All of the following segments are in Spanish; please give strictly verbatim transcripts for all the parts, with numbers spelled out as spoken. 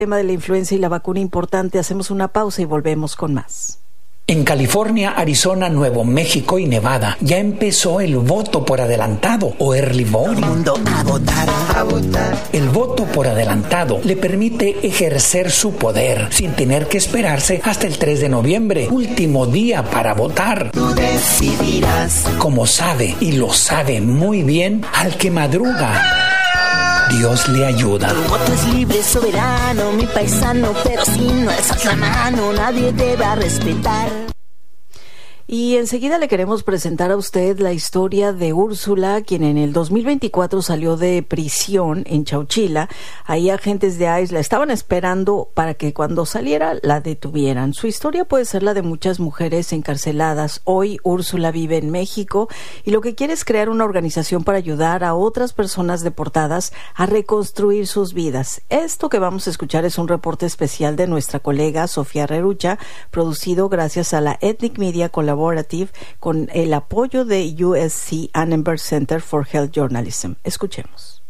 Tema de la influenza y la vacuna importante. Hacemos una pausa y volvemos con más. En California, Arizona, Nuevo México y Nevada ya empezó el voto por adelantado o early voting. Todo el mundo a votar, a votar. El voto por adelantado le permite ejercer su poder sin tener que esperarse hasta el tres de noviembre, último día para votar. Tú decidirás. Como sabe, y lo sabe muy bien, al que madruga, Dios le ayuda. Tu voto es libre, soberano, mi paisano, pero si no alzas la mano, nadie te va a respetar. Y enseguida le queremos presentar a usted la historia de Úrsula, quien en el dos mil veinticuatro salió de prisión en Chowchilla. Ahí agentes de I C E la estaban esperando para que cuando saliera la detuvieran. Su historia puede ser la de muchas mujeres encarceladas. Hoy Úrsula vive en México y lo que quiere es crear una organización para ayudar a otras personas deportadas a reconstruir sus vidas. Esto que vamos a escuchar es un reporte especial de nuestra colega Sofía Rerucha, producido gracias a la Ethnic Media Collaborative con el apoyo de U S C Annenberg Center for Health Journalism. Escuchemos.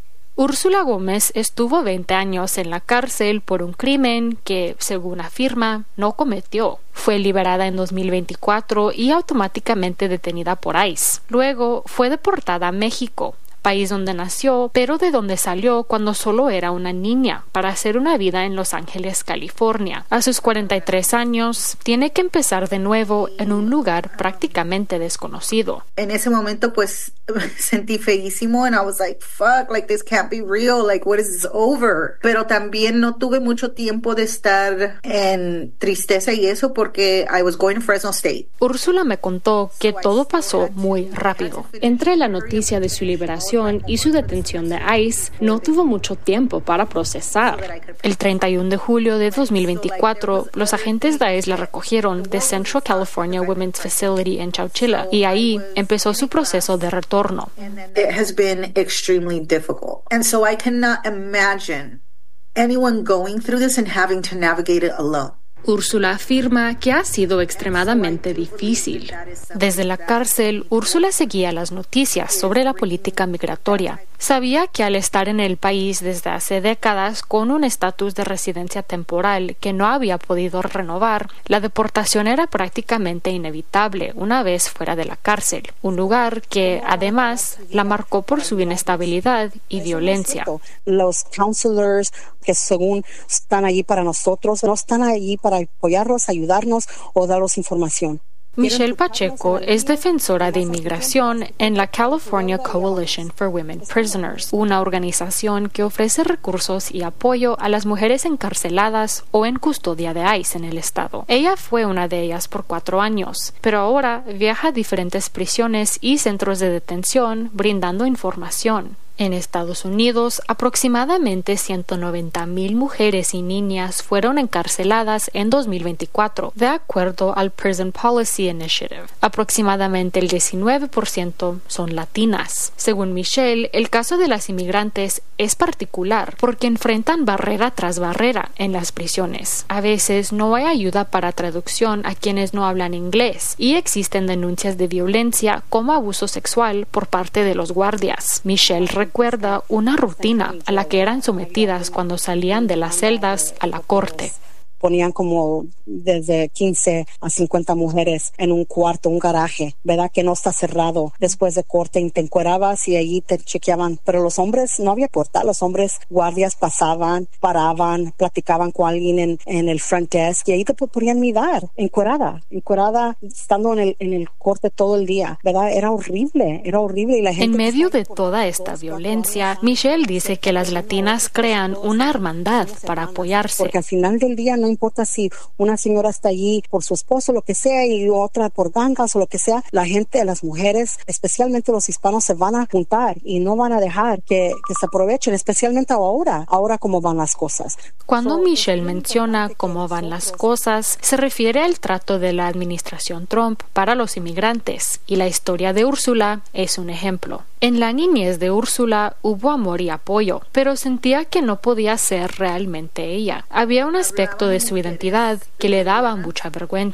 Úrsula Gómez estuvo veinte años en la cárcel por un crimen que, según afirma, no cometió. Fue liberada en dos mil veinticuatro y automáticamente detenida por I C E. Luego fue deportada a México, país donde nació, pero de donde salió cuando solo era una niña, para hacer una vida en Los Ángeles, California. A sus cuarenta y tres años, tiene que empezar de nuevo en un lugar prácticamente desconocido. En ese momento, pues, sentí feísimo and I was like, fuck, like, this can't be real, like, what is this over? Pero también no tuve mucho tiempo de estar en tristeza y eso porque I was going to Fresno State. Úrsula me contó que todo pasó muy rápido. Entre la noticia de su liberación y su detención de I C E, no tuvo mucho tiempo para procesar. El treinta y uno de julio de dos mil veinticuatro, los agentes de I C E la recogieron de Central California Women's Facility en Chowchilla y ahí empezó su proceso de retorno. It has been extremely difficult. And so I cannot imagine anyone going through this and having to navigate it alone. Úrsula afirma que ha sido extremadamente difícil. Desde la cárcel, Úrsula seguía las noticias sobre la política migratoria. Sabía que al estar en el país desde hace décadas con un estatus de residencia temporal que no había podido renovar, la deportación era prácticamente inevitable una vez fuera de la cárcel, un lugar que, además, la marcó por su inestabilidad y violencia. Los counselors que según están allí para nosotros, no están allí para apoyarnos, ayudarnos o darnos información. Michelle Pacheco es defensora de inmigración en la California Coalition for Women Prisoners, una organización que ofrece recursos y apoyo a las mujeres encarceladas o en custodia de I C E en el estado. Ella fue una de ellas por cuatro años, pero ahora viaja a diferentes prisiones y centros de detención brindando información. En Estados Unidos, aproximadamente ciento noventa mil mujeres y niñas fueron encarceladas en dos mil veinticuatro, de acuerdo al Prison Policy Initiative. Aproximadamente el diecinueve por ciento son latinas. Según Michelle, el caso de las inmigrantes es particular porque enfrentan barrera tras barrera en las prisiones. A veces no hay ayuda para traducción a quienes no hablan inglés y existen denuncias de violencia como abuso sexual por parte de los guardias. Michelle recuerda una rutina a la que eran sometidas cuando salían de las celdas a la corte. Ponían como desde quince a cincuenta mujeres en un cuarto, un garaje, ¿verdad? Que no está cerrado. Después de corte te encuerabas y allí te chequeaban. Pero los hombres, no había puerta. Los hombres guardias pasaban, paraban, platicaban con alguien en, en el front desk y ahí te podían mirar, encuerada, encuerada, estando en el, en el corte todo el día, ¿verdad? Era horrible, era horrible. Y la gente en medio de toda esta violencia, Michelle dice que las latinas crean una hermandad para apoyarse. Porque al final del día no importa si una señora está allí por su esposo, lo que sea, y otra por gangas o lo que sea, la gente, las mujeres, especialmente los hispanos, se van a juntar y no van a dejar que, que se aprovechen, especialmente ahora, ahora cómo van las cosas. Cuando Michelle menciona cómo van las cosas, se refiere al trato de la administración Trump para los inmigrantes, y la historia de Úrsula es un ejemplo. En la niñez de Úrsula hubo amor y apoyo, pero sentía que no podía ser realmente ella. Había un aspecto de su identidad que le daba mucha vergüenza.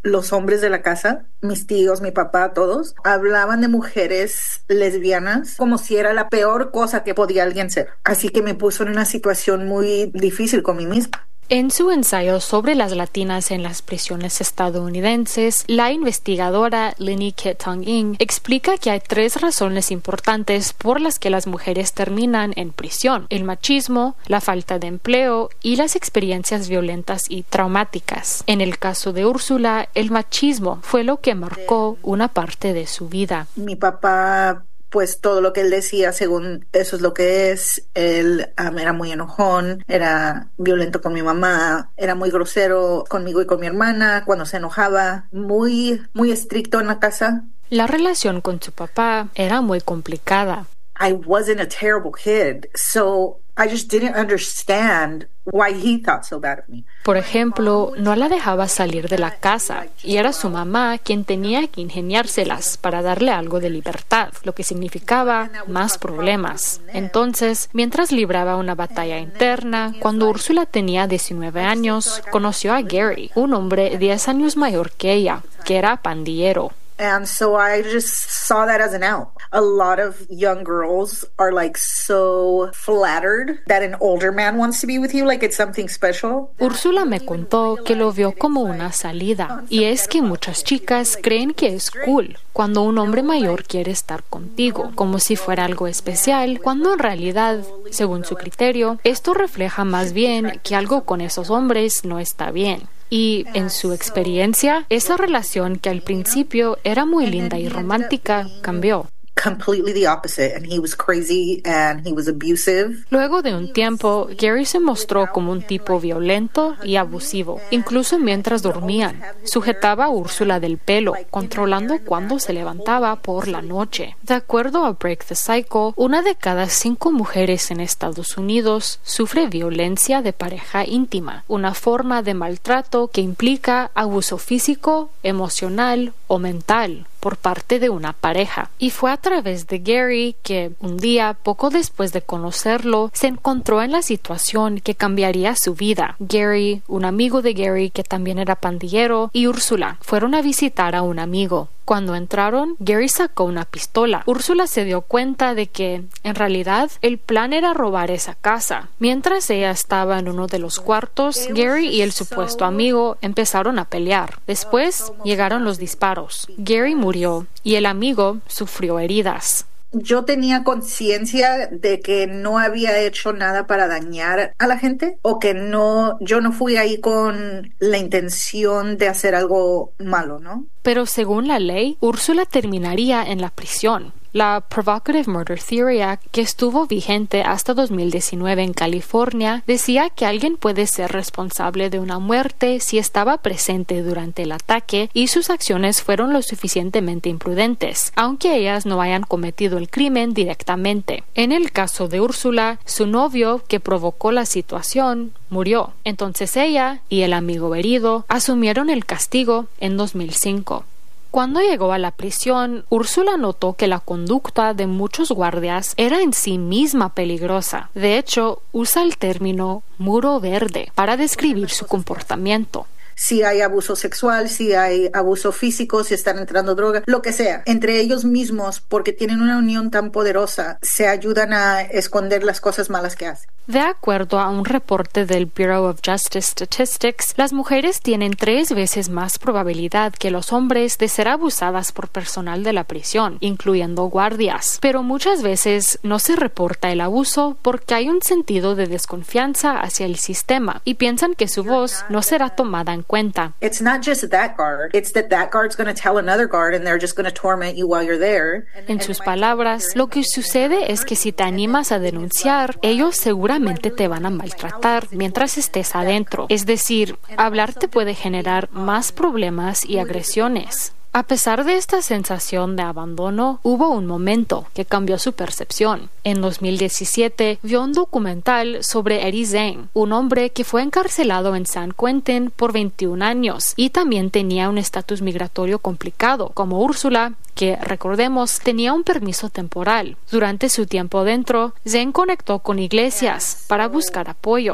los hombres de la casa, mis tíos, mi papá, todos, hablaban de mujeres lesbianas como si era la peor cosa que podía alguien ser. Así que me puso en una situación muy difícil con mí misma. En su ensayo sobre las latinas en las prisiones estadounidenses, la investigadora Linnie Kit-Tong-Ing explica que hay tres razones importantes por las que las mujeres terminan en prisión: el machismo, la falta de empleo y las experiencias violentas y traumáticas. En el caso de Úrsula, el machismo fue lo que marcó una parte de su vida. Mi papá, pues todo lo que él decía, según eso es lo que es. Él um, era muy enojón, era violento con mi mamá, era muy grosero conmigo y con mi hermana cuando se enojaba, muy, muy estricto en la casa. La relación con su papá era muy complicada. I wasn't a terrible kid, so I just didn't understand why he thought so bad of me. Por ejemplo, no la dejaba salir de la casa y era su mamá quien tenía que ingeniárselas para darle algo de libertad, lo que significaba más problemas. Entonces, mientras libraba una batalla interna, cuando Úrsula tenía diecinueve años, conoció a Gary, un hombre diez años mayor que ella, que era pandillero. And so I just saw that as an out. A lot of young girls are like so flattered that an older man wants to be with you, like it's something special. Úrsula me contó que lo vio como una salida, y es que muchas chicas creen que es cool cuando un hombre mayor quiere estar contigo, como si fuera algo especial, cuando en realidad, según su criterio, esto refleja más bien que algo con esos hombres no está bien. Y en su experiencia, esa relación que al principio era muy linda y romántica cambió. Completely the opposite, and he was crazy and he was abusive. Luego de un tiempo, Gary se mostró como un tipo violento y abusivo, incluso mientras dormían. Sujetaba a Úrsula del pelo, controlando cuándo se levantaba por la noche. De acuerdo a Break the Cycle, una de cada cinco mujeres en Estados Unidos sufre violencia de pareja íntima, una forma de maltrato que implica abuso físico, emocional o mental por parte de una pareja. Y fue a través de Gary que, un día, poco después de conocerlo, se encontró en la situación que cambiaría su vida. Gary, un amigo de Gary que también era pandillero, y Úrsula fueron a visitar a un amigo. Cuando entraron, Gary sacó una pistola. Úrsula se dio cuenta de que, en realidad, el plan era robar esa casa. Mientras ella estaba en uno de los cuartos, Gary y el supuesto amigo empezaron a pelear. Después llegaron los disparos. Gary murió y el amigo sufrió heridas. Yo tenía conciencia de que no había hecho nada para dañar a la gente, o que no, yo no fui ahí con la intención de hacer algo malo, ¿no? Pero según la ley, Úrsula terminaría en la prisión. La Provocative Murder Theory Act, que estuvo vigente hasta dos mil diecinueve en California, decía que alguien puede ser responsable de una muerte si estaba presente durante el ataque y sus acciones fueron lo suficientemente imprudentes, aunque ellas no hayan cometido el crimen directamente. En el caso de Úrsula, su novio, que provocó la situación, murió. Entonces ella y el amigo herido asumieron el castigo en dos mil cinco. Cuando llegó a la prisión, Úrsula notó que la conducta de muchos guardias era en sí misma peligrosa. De hecho, usa el término muro verde para describir su comportamiento. Si hay abuso sexual, si hay abuso físico, si están entrando drogas, lo que sea. Entre ellos mismos, porque tienen una unión tan poderosa, se ayudan a esconder las cosas malas que hacen. De acuerdo a un reporte del Bureau of Justice Statistics, las mujeres tienen tres veces más probabilidad que los hombres de ser abusadas por personal de la prisión, incluyendo guardias. Pero muchas veces no se reporta el abuso porque hay un sentido de desconfianza hacia el sistema y piensan que su voz no será tomada en cuenta. It's not just that guard, it's that that guard's going to tell another guard and they're just going to torment you while you're there. En sus palabras, lo que sucede es que si te animas a denunciar, ellos seguramente te van a maltratar mientras estés adentro. Es decir, hablar te puede generar más problemas y agresiones. A pesar de esta sensación de abandono, hubo un momento que cambió su percepción. En dos mil diecisiete, vio un documental sobre Eddie Zhang, un hombre que fue encarcelado en San Quentin por veintiún años y también tenía un estatus migratorio complicado, como Úrsula, que, recordemos, tenía un permiso temporal. Durante su tiempo dentro, Zhang conectó con iglesias para buscar apoyo.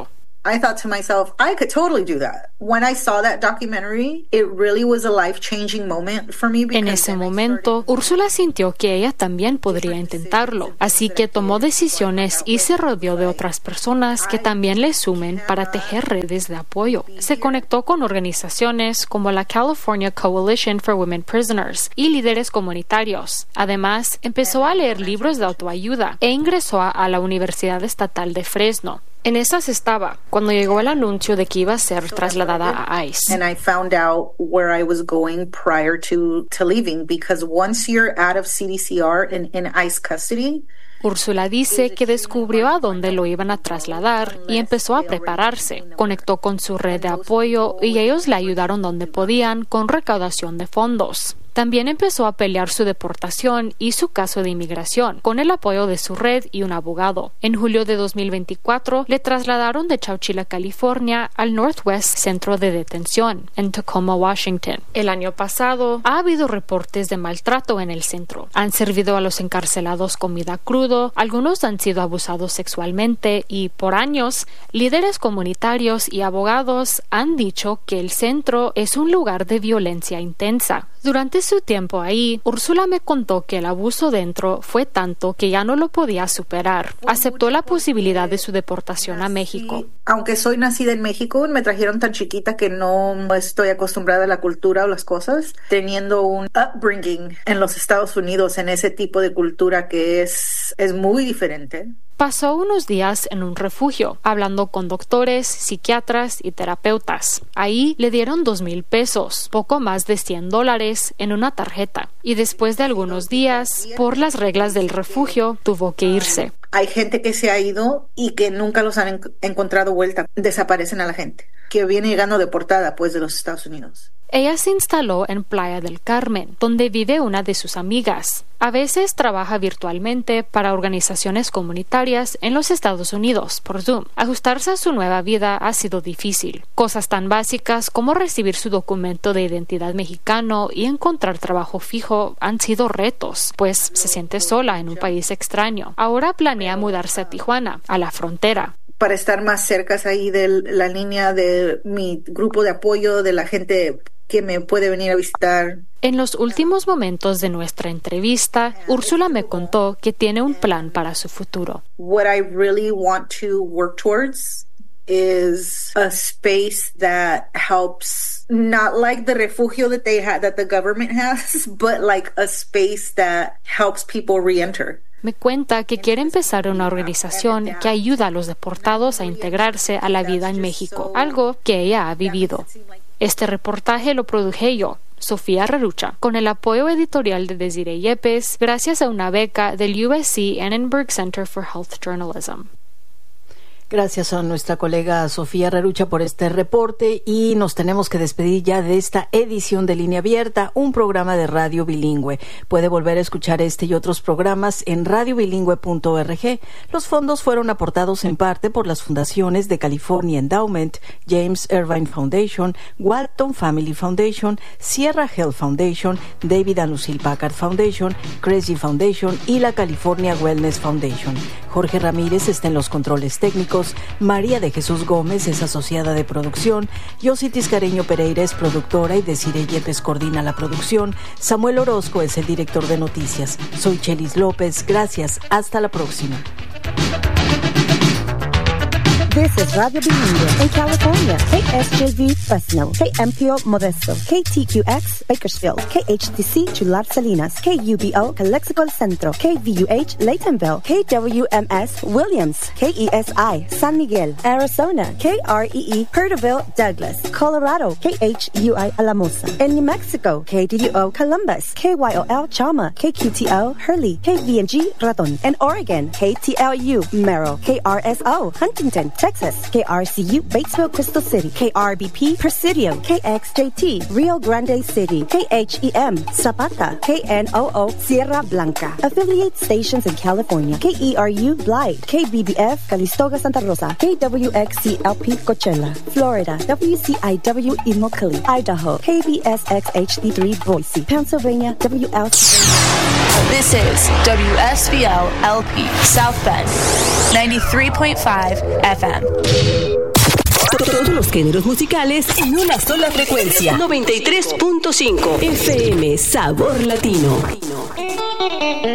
I thought to myself, I could totally do that. When I saw that documentary, it really was a life-changing moment for me. En ese momento, Úrsula sintió que ella también podría intentarlo, así que tomó decisiones y se rodeó de otras personas que también le sumen para tejer redes de apoyo. Se conectó con organizaciones como la California Coalition for Women Prisoners y líderes comunitarios. Además, empezó a leer libros de autoayuda e ingresó a, a la Universidad Estatal de Fresno. En esas estaba cuando llegó el anuncio de que iba a ser trasladada a ICE. And I found out where I was going prior to, to leaving, because once you're out of C D C R and in ICE custody, Úrsula dice que descubrió a dónde lo iban a trasladar y empezó a prepararse. Conectó con su red de apoyo y ellos le ayudaron donde podían con recaudación de fondos. También empezó a pelear su deportación y su caso de inmigración, con el apoyo de su red y un abogado. En julio de dos mil veinticuatro, le trasladaron de Chowchilla, California, al Northwest Centro de Detención, en Tacoma, Washington. El año pasado, ha habido reportes de maltrato en el centro. Han servido a los encarcelados comida crudo, algunos han sido abusados sexualmente y, por años, líderes comunitarios y abogados han dicho que el centro es un lugar de violencia intensa. Durante su tiempo ahí, Úrsula me contó que el abuso dentro fue tanto que ya no lo podía superar. Aceptó la posibilidad de su deportación a México. Aunque soy nacida en México, me trajeron tan chiquita que no estoy acostumbrada a la cultura o las cosas. Teniendo un upbringing en los Estados Unidos, en ese tipo de cultura que es, es muy diferente. Pasó unos días en un refugio, hablando con doctores, psiquiatras y terapeutas. Ahí le dieron dos mil pesos, poco más de cien dólares, en una tarjeta. Y después de algunos días, por las reglas del refugio, tuvo que irse. Hay gente que se ha ido y que nunca los han en- encontrado vuelta. Desaparecen a la gente, que viene llegando deportada, pues, de los Estados Unidos. Ella se instaló en Playa del Carmen, donde vive una de sus amigas. A veces trabaja virtualmente para organizaciones comunitarias en los Estados Unidos por Zoom. Ajustarse a su nueva vida ha sido difícil. Cosas tan básicas como recibir su documento de identidad mexicano y encontrar trabajo fijo han sido retos, pues se siente sola en un país extraño. Ahora planea mudarse a Tijuana, a la frontera. Para estar más cerca ahí de la línea de mi grupo de apoyo, de la gente que me puede venir a visitar. En los últimos momentos de nuestra entrevista, Úrsula me contó que tiene un plan para su futuro. What I really want to work towards is a space that helps, not like the refugio that they ha- that the government has, but like a space that helps people re-enter. Me cuenta que quiere empezar una organización que ayuda a los deportados a integrarse a la vida en México, algo que ella ha vivido. Este reportaje lo produje yo, Sofía Rarucha, con el apoyo editorial de Desiree Yepes, gracias a una beca del U S C Annenberg Center for Health Journalism. Gracias a nuestra colega Sofía Rarucha por este reporte y nos tenemos que despedir ya de esta edición de Línea Abierta, un programa de radio bilingüe. Puede volver a escuchar este y otros programas en radio bilingüe punto org. Los fondos fueron aportados en parte por las fundaciones de California Endowment, James Irvine Foundation, Walton Family Foundation, Sierra Health Foundation, David and Lucille Packard Foundation, Crazy Foundation y la California Wellness Foundation. Jorge Ramírez está en los controles técnicos. María de Jesús Gómez es asociada de producción, Yossi Tiscareño Pereira es productora y Desiree Yepes coordina la producción. Samuel Orozco es el director de noticias. Soy Chelis López. Gracias. Hasta la próxima. This is Radio Bilingüe in California, K S J V Fresno, K M P O Modesto, K T Q X Bakersfield, K H T C Chular Salinas, K U B O Calexico Centro, K V U H Laytonville, K W M S Williams, K E S I San Miguel, Arizona, K R E E Herterville Douglas, Colorado, K H U I Alamosa, in New Mexico, K D U O Columbus, K Y O L Chama, K Q T O Hurley, K V N G Raton, in Oregon, K T L U Merrill, K R S O Huntington, Texas, K R C U Batesville Crystal City, K R B P Presidio, K X J T Rio Grande City, K H E M Zapata, K N O O Sierra Blanca. Affiliate stations in California, K E R U Blythe, K B B F Calistoga Santa Rosa, K W X C L P Coachella, Florida, W C I W Immokalee, Idaho, K B S X H D three Boise, Pennsylvania, W L C. This is W S V L L P South Bend, ninety-three point five F M. Todos los géneros musicales en una sola frecuencia. noventa y tres punto cinco F M Sabor Latino.